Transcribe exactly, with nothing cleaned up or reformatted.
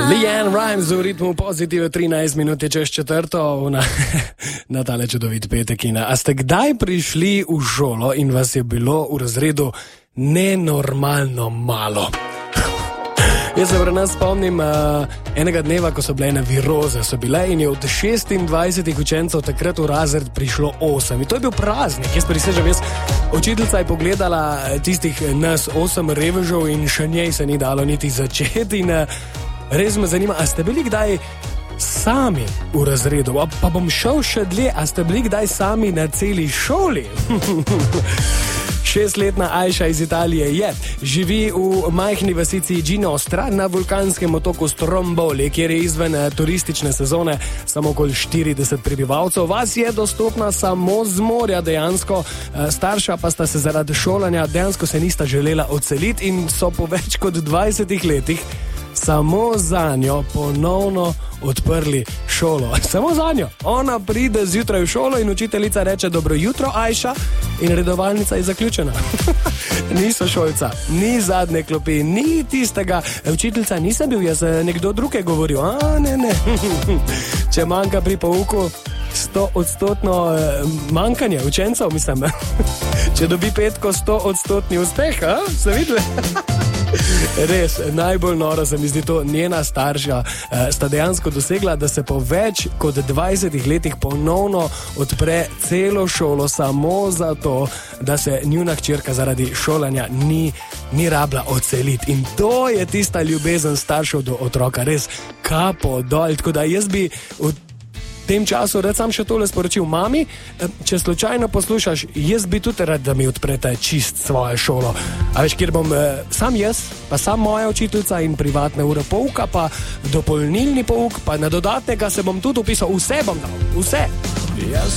Leanne Rimes v ritmu Pozitive, trinajst minut je čez četrto na, na tale čudovit petek. A ste kdaj prišli v šolo in vas je bilo v razredu nenormalno malo? Jaz se pri nas spomnim uh, enega dneva, ko so bile ene viroze, so bile in je od šestindvajsetih učencev takrat v razred prišlo osem. In to je bil praznik, jaz prisežem, jaz učiteljica je pogledala tistih nas osem revežev in še njej se ni dalo niti začeti in uh, res me zanima, a ste bili kdaj sami v razredu? A pa bom šel še dlje, a ste bili kdaj sami na celi šoli? Šestletna Ajša iz Italije je, živi v majhni vasici Ginostra na vulkanskem otoku Stromboli, kjer je izven turistične sezone samo okoli štirideset prebivalcev. Vas je dostopna samo z morja dejansko, starša pa sta se zaradi šolanja dejansko se nista želela odseliti in so po več kot dvajsetih letih samo za njo ponovno odprli šolo. Samo za njo. Ona pride zjutraj v šolo in učiteljica reče: dobro jutro, Ajša, in redovalnica je zaključena. Ni sošolca, ni zadnje klopi, ni tistega. Učiteljica, nisem bil jaz, nekdo drug je govoril. A, ne, ne. Če manjka pri pouku sto odstotno manjkanje učencev, mislim. Če dobi petko, sto odstotni uspeh, a? Se videli? Res, najbolj noro se mi zdi to, njena starša eh, sta dejansko dosegla, da se po več kot dvajsetih letih ponovno odpre celo šolo samo zato, da se njuna hčerka zaradi šolanja ni, ni rabila odseliti. In to je tista ljubezen staršev do otroka, res kapo dol. Tako da jaz bi v V tem času rad sam še tole sporočil mami, če slučajno poslušaš, jaz bi tudi rad, da mi odprete čist svojo šolo. A veš, kjer bom eh, sam jaz, pa sam moja učiteljica in privatne ure pouka, pa dopolnilni pouk, pa na dodatnega se bom tudi upisal, vse bom dal, vse. Jaz